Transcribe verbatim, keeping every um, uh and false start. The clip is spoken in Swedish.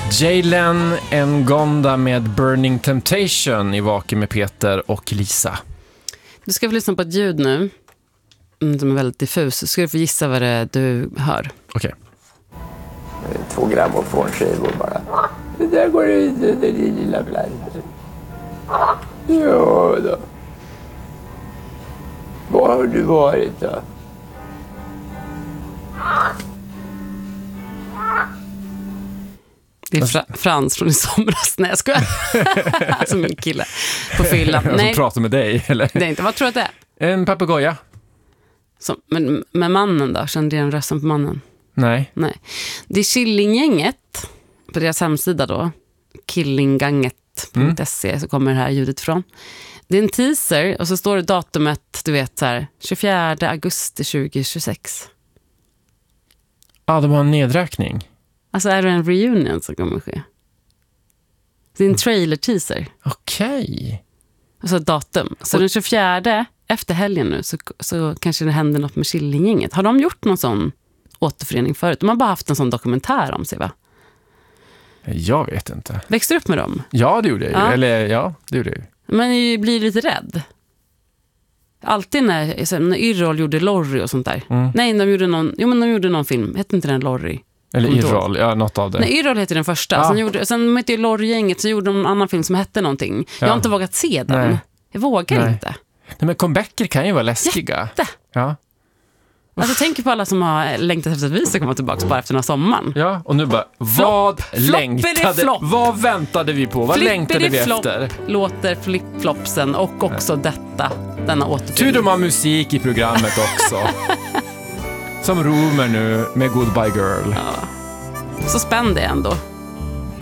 Jalen Ngonda med Burning Temptation i Vaken med Peter och Lisa. Du ska få lyssna på ett ljud nu som är väldigt diffus. Så ska du få gissa vad det är du hör. Okej. Okay. Två grammofonskivor bara. Det där går ut i det lilla blandet. Ja då. Var har du varit då? Det är Fra- Frans från i somras. Nej, jag skojar. Alltså min kille på fyllan. Jag som pratar med dig, eller? Det är inte. Vad tror du att det är? En papegoja. Som, men med mannen då? Kände jag en rösten på mannen? Nej. Nej. Det är Killinggänget på deras hemsida då. Killingganget punkt se mm. så kommer det här ljudet från. Det är en teaser och så står det datumet, du vet så här, tjugofjärde augusti tjugohundratjugosex. Ja, de har en nedräkning. Alltså är det en reunion som kommer ske? Det är en trailer-teaser. Okej. Okay. Alltså ett datum. Så och den tjugofjärde efter helgen nu så, så kanske det händer något med Killinggänget. Har de gjort någon sån återförening förut? De har bara haft en sån dokumentär om sig, va? Jag vet inte. Växte du upp med dem? Ja, det gjorde jag ju. Ja. Eller ja, det gjorde jag ju. Men jag blir lite rädd. Alltid när, när Yrrol gjorde Lorry och sånt där. Mm. Nej, de gjorde någon, jo, men de gjorde någon film. Hette inte den Lorry? Eller Yrrol, ja, något av det. Nej, Yrrol heter den första. Ja. Sen, gjorde, sen med Lorry-gänget så gjorde de en annan film som hette någonting. Ja. Jag har inte vågat se den. Nej. Jag vågar Nej. inte. Nej, men comebacker kan ju vara läskiga. Jätte. Ja. Alltså tänk på alla som har längtat efter att vi ska komma tillbaka bara efter den här sommaren. Ja, och nu bara, vad Flop, längtade, flop. vad väntade vi på? Vad Flippity längtade vi flop efter? Låter flip-flopsen och också detta, denna återförening. Tur de har musik i programmet också. Som Romer nu med Goodbye Girl. Ja. Så spänd det ändå.